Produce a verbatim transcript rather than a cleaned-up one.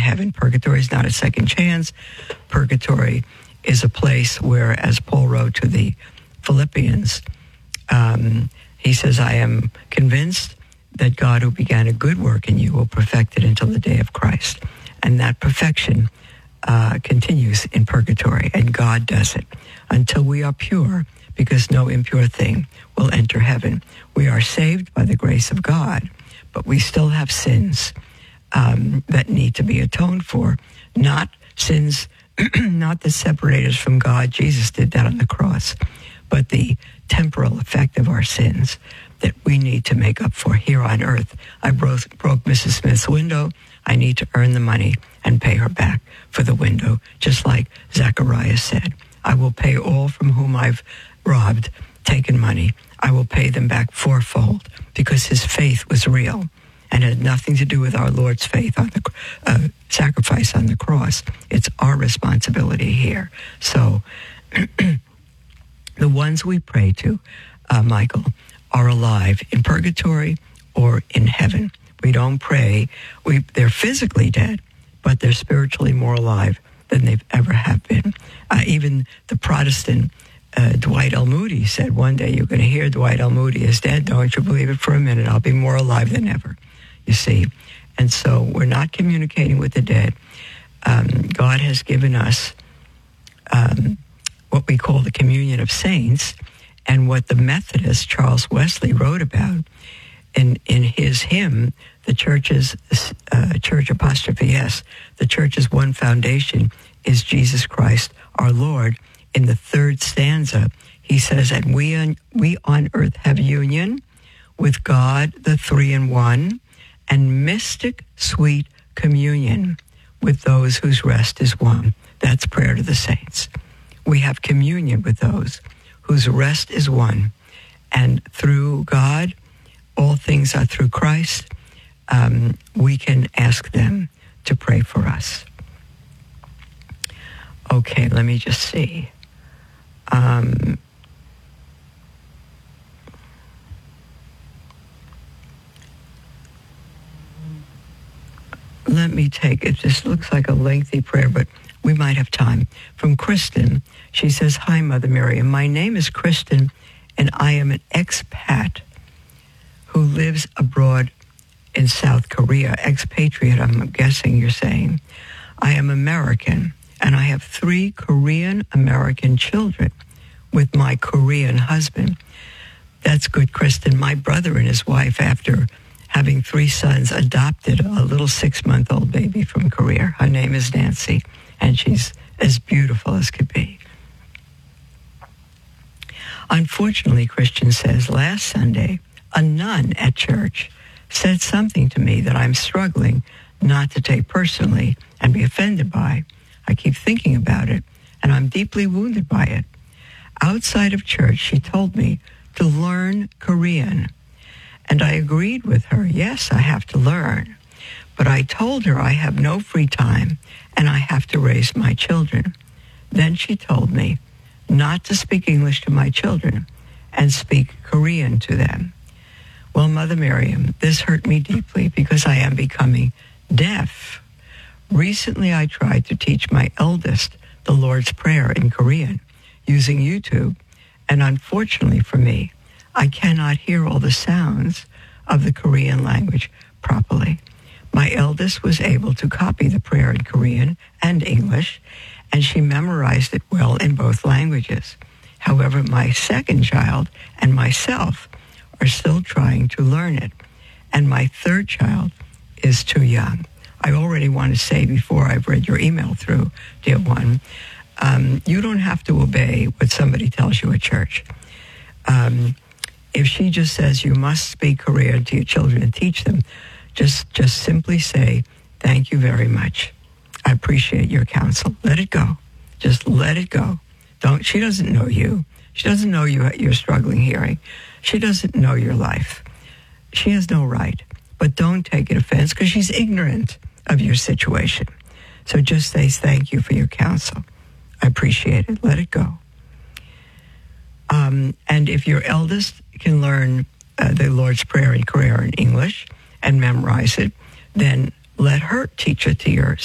heaven. Purgatory is not a second chance. Purgatory is a place where, as Paul wrote to the Philippians, um, he says, I am convinced that God who began a good work in you will perfect it until the day of Christ. And that perfection uh, continues in purgatory, and God does it until we are pure, because no impure thing will enter heaven. We are saved by the grace of God, but we still have sins um, that need to be atoned for, not sins, not that separate us from God. Jesus did that on the cross, but the temporal effect of our sins that we need to make up for here on earth. I broke, broke Missus Smith's window. I need to earn the money and pay her back for the window, just like Zacharias said. I will pay all from whom I've robbed, taken money. I will pay them back fourfold, because his faith was real and had nothing to do with our Lord's faith on the uh, sacrifice on the cross. It's our responsibility here. So the ones we pray to, uh, Michael, are alive in purgatory or in heaven. We don't pray. We, they're physically dead, but they're spiritually more alive than they've ever have been. Uh, even the Protestant uh, Dwight L. Moody said, one day you're going to hear Dwight L. Moody is dead. Don't you believe it for a minute. I'll be more alive than ever, you see. And so we're not communicating with the dead. Um, God has given us um, what we call the communion of saints, and what the Methodist Charles Wesley wrote about in, in his hymn, the church's, uh, church apostrophe S, the church's one foundation is Jesus Christ our Lord. In the third stanza, he says, and we on, we on earth have union with God, the three in one, and mystic sweet communion with those whose rest is won. That's prayer to the saints. We have communion with those whose rest is won. And through God, all things are through Christ. Um, we can ask them to pray for us. Okay, let me just see. Um, let me take it. This looks like a lengthy prayer, but we might have time. From Kristen, she says, hi, Mother Miriam. My name is Kristen, and I am an expat who lives abroad in South Korea. Expatriate, I'm guessing you're saying. I am American, and I have three Korean-American children with my Korean husband. That's good, Kristen. My brother and his wife, after having three sons, adopted a little six-month-old baby from Korea. Her name is Nancy, and she's as beautiful as could be. Unfortunately, Christian says, last Sunday, a nun at church said something to me that I'm struggling not to take personally and be offended by. I keep thinking about it, and I'm deeply wounded by it. Outside of church, she told me to learn Korean, and I agreed with her. Yes, I have to learn. But I told her I have no free time, and I have to raise my children. Then she told me not to speak English to my children and speak Korean to them. Well, Mother Miriam, this hurt me deeply because I am becoming deaf. Recently, I tried to teach my eldest the Lord's Prayer in Korean using YouTube, and unfortunately for me, I cannot hear all the sounds of the Korean language properly. My eldest was able to copy the prayer in Korean and English, and she memorized it well in both languages. However, my second child and myself are still trying to learn it, and my third child is too young. I already want to say before I've read your email through, dear one, um, you don't have to obey what somebody tells you at church. Um, if she just says you must speak Korean to your children and teach them, just just simply say, thank you very much. I appreciate your counsel. Let it go. Just let it go. Don't. She doesn't know you. She doesn't know you, you're struggling hearing. She doesn't know your life. She has no right. But don't take it offense because she's ignorant of your situation. So just say thank you for your counsel. I appreciate it. Let it go. Um, and if your eldest can learn uh, the Lord's Prayer in Korean or in English and memorize it, then let her teach it to your